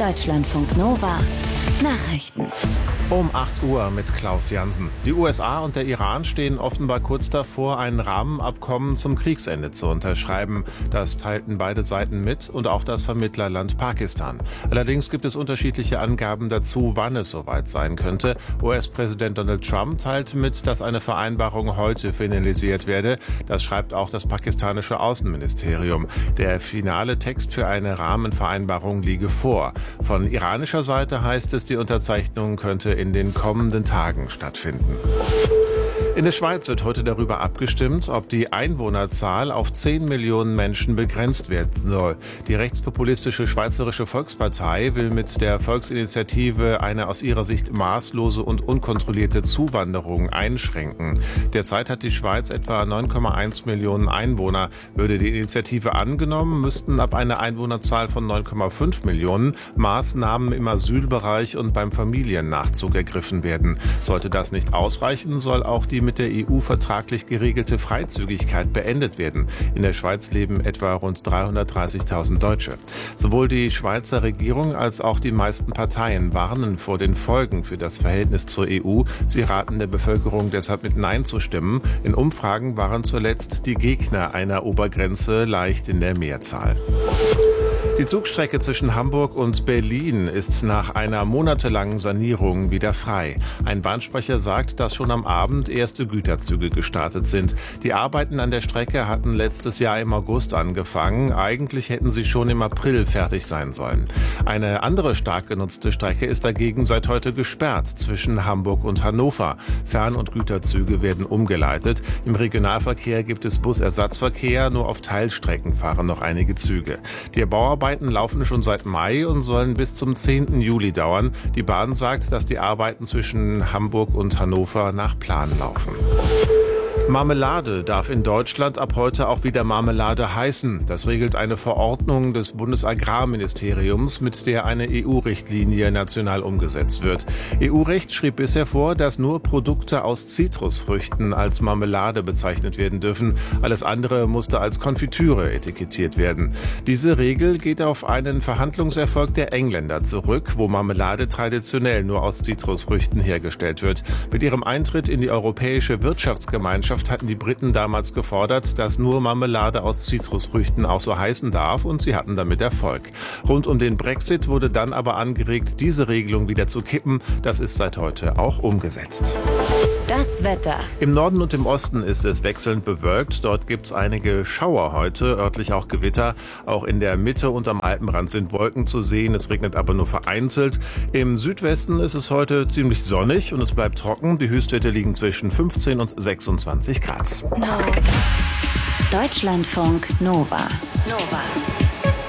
Deutschlandfunk Nova Nachrichten. Um 8 Uhr mit Klaus Jansen. Die USA und der Iran stehen offenbar kurz davor, ein Rahmenabkommen zum Kriegsende zu unterschreiben. Das teilten beide Seiten mit und auch das Vermittlerland Pakistan. Allerdings gibt es unterschiedliche Angaben dazu, wann es soweit sein könnte. US-Präsident Donald Trump teilte mit, dass eine Vereinbarung heute finalisiert werde. Das schreibt auch das pakistanische Außenministerium. Der finale Text für eine Rahmenvereinbarung liege vor. Von iranischer Seite heißt es, die Unterzeichnung könnte in den kommenden Tagen stattfinden. In der Schweiz wird heute darüber abgestimmt, ob die Einwohnerzahl auf 10 Millionen Menschen begrenzt werden soll. Die rechtspopulistische Schweizerische Volkspartei will mit der Volksinitiative eine aus ihrer Sicht maßlose und unkontrollierte Zuwanderung einschränken. Derzeit hat die Schweiz etwa 9,1 Millionen Einwohner. Würde die Initiative angenommen, müssten ab einer Einwohnerzahl von 9,5 Millionen Maßnahmen im Asylbereich und beim Familiennachzug ergriffen werden. Sollte das nicht ausreichen, soll auch die mit der EU vertraglich geregelte Freizügigkeit beendet werden. In der Schweiz leben etwa rund 330.000 Deutsche. Sowohl die Schweizer Regierung als auch die meisten Parteien warnen vor den Folgen für das Verhältnis zur EU. Sie raten der Bevölkerung deshalb mit Nein zu stimmen. In Umfragen waren zuletzt die Gegner einer Obergrenze leicht in der Mehrzahl. Die Zugstrecke zwischen Hamburg und Berlin ist nach einer monatelangen Sanierung wieder frei. Ein Bahnsprecher sagt, dass schon am Abend erste Güterzüge gestartet sind. Die Arbeiten an der Strecke hatten letztes Jahr im August angefangen. Eigentlich hätten sie schon im April fertig sein sollen. Eine andere stark genutzte Strecke ist dagegen seit heute gesperrt zwischen Hamburg und Hannover. Fern- und Güterzüge werden umgeleitet. Im Regionalverkehr gibt es Busersatzverkehr, nur auf Teilstrecken fahren noch einige Züge. Die Bauarbeiten laufen schon seit Mai und sollen bis zum 10. Juli dauern. Die Bahn sagt, dass die Arbeiten zwischen Hamburg und Hannover nach Plan laufen. Marmelade darf in Deutschland ab heute auch wieder Marmelade heißen. Das regelt eine Verordnung des Bundesagrarministeriums, mit der eine EU-Richtlinie national umgesetzt wird. EU-Recht schrieb bisher vor, dass nur Produkte aus Zitrusfrüchten als Marmelade bezeichnet werden dürfen. Alles andere musste als Konfitüre etikettiert werden. Diese Regel geht auf einen Verhandlungserfolg der Engländer zurück, wo Marmelade traditionell nur aus Zitrusfrüchten hergestellt wird. Mit ihrem Eintritt in die Europäische Wirtschaftsgemeinschaft hatten die Briten damals gefordert, dass nur Marmelade aus Zitrusfrüchten auch so heißen darf, und sie hatten damit Erfolg. Rund um den Brexit wurde dann aber angeregt, diese Regelung wieder zu kippen. Das ist seit heute auch umgesetzt. Das Wetter. Im Norden und im Osten ist es wechselnd bewölkt. Dort gibt es einige Schauer heute, örtlich auch Gewitter. Auch in der Mitte und am Alpenrand sind Wolken zu sehen. Es regnet aber nur vereinzelt. Im Südwesten ist es heute ziemlich sonnig und es bleibt trocken. Die Höchstwerte liegen zwischen 15 und 26 Grad. Deutschlandfunk Nova.